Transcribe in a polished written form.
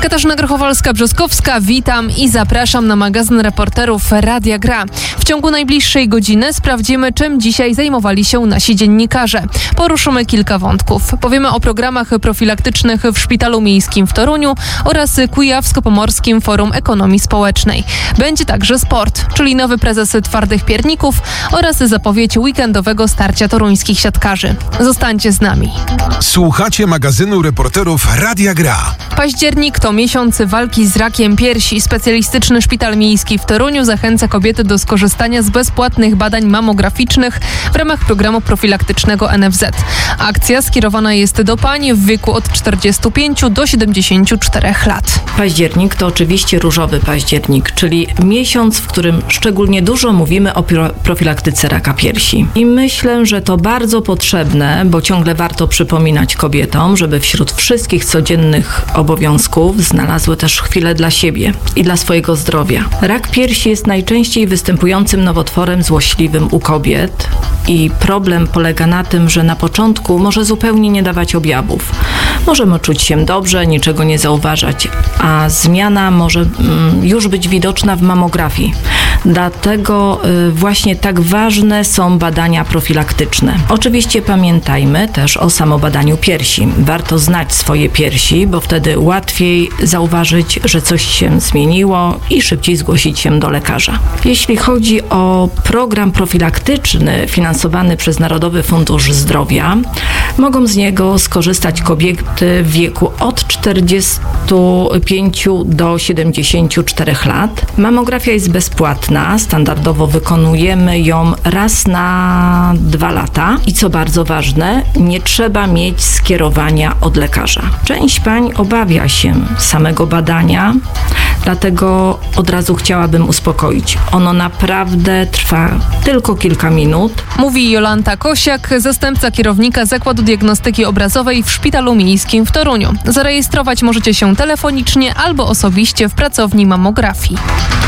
Katarzyna Grochowalska-Brzoskowska, witam i zapraszam na magazyn reporterów Radia Gra. W ciągu najbliższej godziny sprawdzimy, czym dzisiaj zajmowali się nasi dziennikarze. Poruszymy kilka wątków. Powiemy o programach profilaktycznych w Szpitalu Miejskim w Toruniu oraz Kujawsko-Pomorskim Forum Ekonomii Społecznej. Będzie także sport, czyli nowy prezes Twardych Pierników oraz zapowiedź weekendowego starcia toruńskich siatkarzy. Zostańcie z nami. Słuchacie magazynu reporterów Radia Gra. Październik to miesiąc walki z rakiem piersi. Specjalistyczny Szpital Miejski w Toruniu zachęca kobiety do skorzystania z bezpłatnych badań mamograficznych w ramach programu profilaktycznego NFZ. Akcja skierowana jest do pań w wieku od 45 do 74 lat. Październik to oczywiście różowy październik, czyli miesiąc, w którym szczególnie dużo mówimy o profilaktyce raka piersi. I myślę, że to bardzo potrzebne, bo ciągle warto przypominać kobietom, żeby wśród wszystkich codziennych obowiązków znalazły też chwilę dla siebie i dla swojego zdrowia. Rak piersi jest najczęściej występującym nowotworem złośliwym u kobiet i problem polega na tym, że na początku może zupełnie nie dawać objawów. Możemy czuć się dobrze, niczego nie zauważać, a zmiana może już być widoczna w mamografii. Dlatego właśnie tak ważne są badania profilaktyczne. Oczywiście pamiętajmy też o samobadaniu piersi. Warto znać swoje piersi, bo wtedy łatwiej zauważyć, że coś się zmieniło i szybciej zgłosić się do lekarza. Jeśli chodzi o program profilaktyczny finansowany przez Narodowy Fundusz Zdrowia, mogą z niego skorzystać kobiety w wieku od 45 do 74 lat. Mamografia jest bezpłatna. Standardowo wykonujemy ją raz na 2 lata i co bardzo ważne, nie trzeba mieć skierowania od lekarza. Część pań obawia się samego badania, dlatego od razu chciałabym uspokoić. Ono naprawdę trwa tylko kilka minut. Mówi Jolanta Kosiak, zastępca kierownika Zakładu Diagnostyki Obrazowej w Szpitalu Miejskim w Toruniu. Zarejestrować możecie się telefonicznie albo osobiście w pracowni mamografii.